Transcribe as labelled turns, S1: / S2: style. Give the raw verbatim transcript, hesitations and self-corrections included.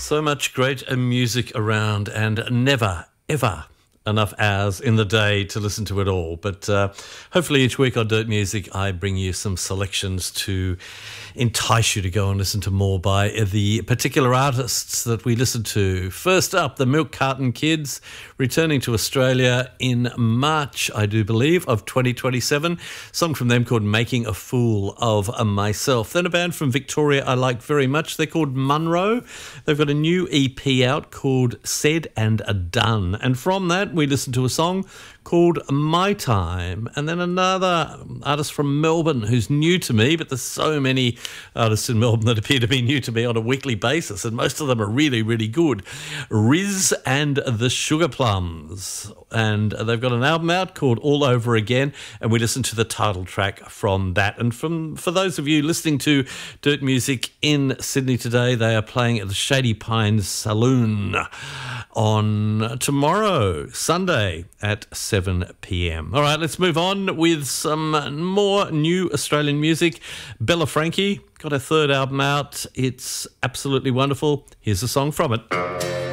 S1: So much great music around and never, ever enough hours in the day to listen to it all. But uh, hopefully each week on Dirt Music I bring you some selections to entice you to go and listen to more by the particular artists that we listen to. First up, the Milk Carton Kids, returning to Australia in March, I do believe, of twenty twenty-seven. Song from them called Making a Fool of Myself. Then a band from Victoria I like very much. They're called Munro. They've got a new E P out called Said and Done. And from that, we listen to a song called My Time. And then another artist from Melbourne who's new to me, but there's so many artists in Melbourne that appear to be new to me on a weekly basis, and most of them are really, really good. Riz and the Sugar Plums. And they've got an album out called All Over Again, and we listen to the title track from that. And from for those of you listening to Dirt Music in Sydney today, they are playing at the Shady Pines Saloon on tomorrow, Sunday, at seven p m. All right, let's move on with some more new Australian music. Bella Frankie got her third album out. It's absolutely wonderful. Here's a song from it.